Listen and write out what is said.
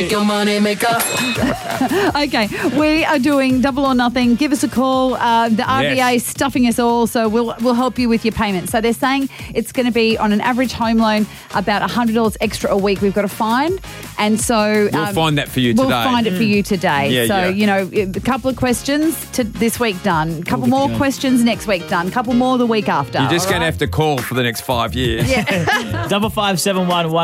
Your money maker. Okay, we are doing double or nothing. Give us a call. The RBA is stuffing us all, so we'll help you with your payment. So they're saying it's going to be on an average home loan about $100 extra a week we've got to find. And so We'll find that for you today. We'll find it for you today. Yeah, so, yeah. you know, a couple of questions to this week done. A couple more questions next week done. A couple more the week after. You're just going to have to call for the next 5 years. Yeah. 5571